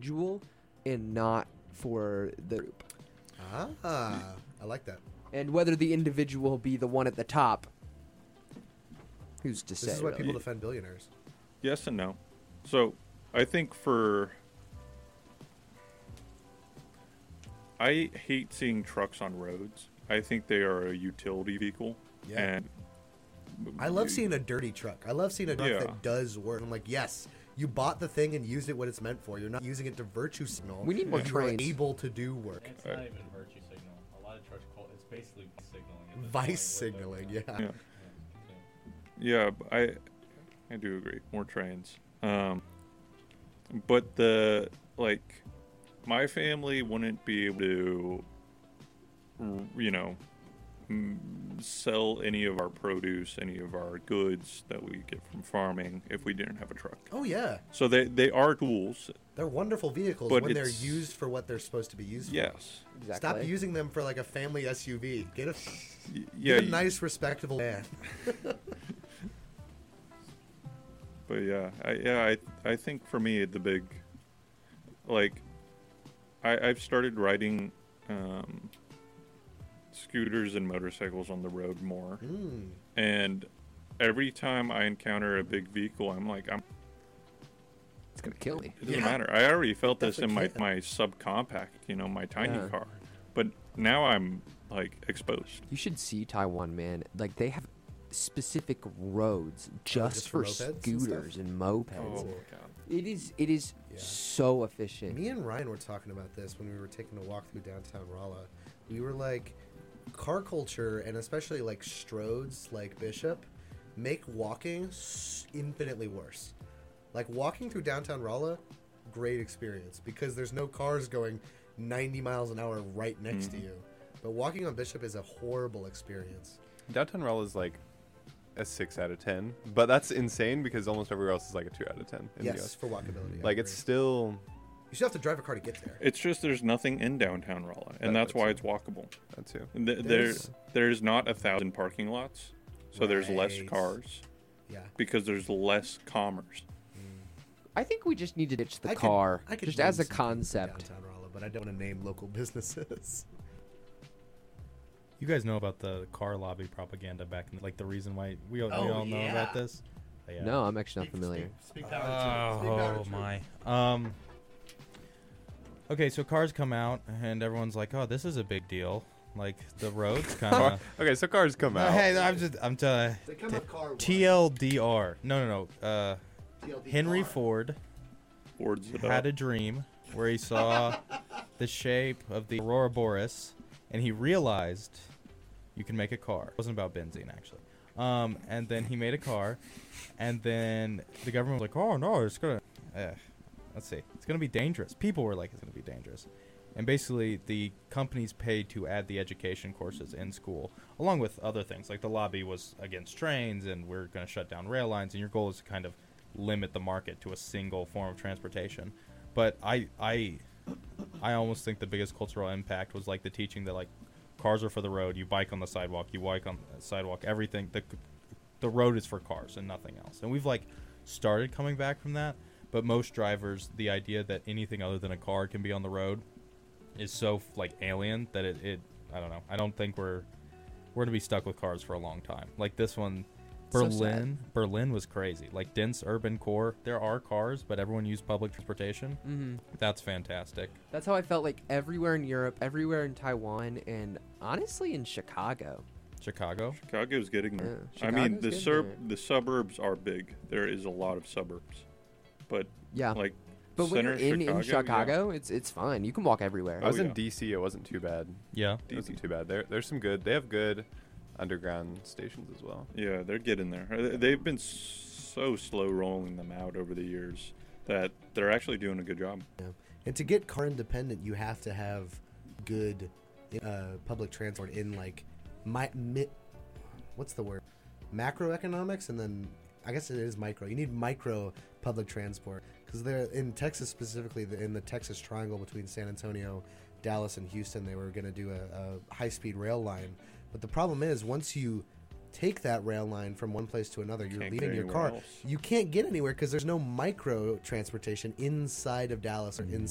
individual and not for the group. I like that. And whether the individual be the one at the top, who's to say? This is why really? people defend billionaires. Yes and no. So I think I hate seeing trucks on roads. I think they are a utility vehicle. Yeah. And I love seeing a dirty truck. I love seeing a truck Yeah. that does work. I'm like, yes, you bought the thing and used it what it's meant for. You're not using it to virtue signal. We need more You are trains. able to do work. It's not even virtue signal. A lot of trucks call it's basically signaling. at this Vice point signaling, with yeah. Yeah. Yeah, I do agree. More trains. But my family wouldn't be able to, sell any of our produce, any of our goods that we get from farming if we didn't have a truck. Oh, yeah. So they are tools. They're wonderful vehicles But when they're it's- used for what they're supposed to be used for. Yes. Exactly. Stop using them for like a family SUV. Get a, Yeah. get a nice, respectable van. But yeah, I think for me the big, I've started riding scooters and motorcycles on the road more, and every time I encounter a big vehicle, I'm like, It's gonna kill me. it doesn't Yeah. matter. I already felt this in Definitely my can. subcompact, my tiny Yeah. car, but now I'm exposed. You should see Taiwan, man. Like they have specific roads just just for for mopeds and scooters stuff? and mopeds. Oh, It is Yeah. so efficient. Me and Ryan were talking about this when we were taking a walk through downtown Rolla. We were like, car culture and especially like Strodes, like Bishop, make walking infinitely worse. Like walking through downtown Rolla, great experience because there's no cars going 90 miles an hour right next to you. But walking on Bishop is a horrible experience. Downtown Rolla is like a 6 out of 10, but that's insane because almost everywhere else is like a 2 out of 10. In the Yes, US. for walkability. I Like it's agree. still You still have to drive a car to get there. It's just there's nothing in downtown Rolla, and that's why it's walkable. that too. There's not 1,000 parking lots, so there's less Right. cars Yeah. because there's less commerce. I think we just need to ditch the I could- car, I could just name as a some concept. downtown Rolla, but I don't want to name local businesses. You guys know about the car lobby propaganda back in the reason why we all know yeah. about this? Yeah. No, I'm actually not familiar. Speak power to it. Speak power Oh to it. my. Okay, so cars come out and everyone's like, "Oh, this is a big deal." Like the roads kind of. Okay, so cars come out. Hey, I'm telling. They come with car TLDR. No. TLDR. Henry Ford Ford's it had up. a dream where he saw the shape of the Aurora Boreas, and he realized you can make a car. It wasn't about benzene, actually. And then he made a car, and then the government was like, "Oh no, it's gonna, let's see, it's gonna be dangerous." People were like, "It's gonna be dangerous," and basically the companies paid to add the education courses in school, along with other things. Like the lobby was against trains, and we're gonna shut down rail lines, and your goal is to kind of limit the market to a single form of transportation. But I almost think the biggest cultural impact was like the teaching that like cars are for the road, you bike on the sidewalk, everything. The road is for cars and nothing else. And we've like started coming back from that, but most drivers, the idea that anything other than a car can be on the road is so like alien that it I don't know. I don't think we're gonna be stuck with cars for a long time. Like this one, So sad. Berlin was crazy. Like dense urban core, there are cars, but everyone used public transportation. Mm-hmm. That's fantastic. That's how I felt like everywhere in Europe, everywhere in Taiwan, and honestly in Chicago. Chicago. Chicago's getting there. Yeah, I mean, Chicago's getting there. the suburbs are big. There is a lot of suburbs, but Yeah. like But when center you're in yeah. Chicago, it's fine. You can walk everywhere. I was Oh, in yeah. DC. It wasn't too bad. Yeah. It wasn't too bad. There's some good. They have good underground stations as well. Yeah, they're getting there. They've been so slow rolling them out over the years that they're actually doing a good job. And to get car independent, you have to have good public transport in like what's the word? Macroeconomics, and then I guess it is micro. You need micro public transport because they're in Texas specifically. In the Texas Triangle between San Antonio, Dallas, and Houston, they were going to do a high-speed rail line. But the problem is, once you take that rail line from one place to another, you're Can't leaving get your anywhere car. else. You can't get anywhere because there's no micro transportation inside of Dallas or inside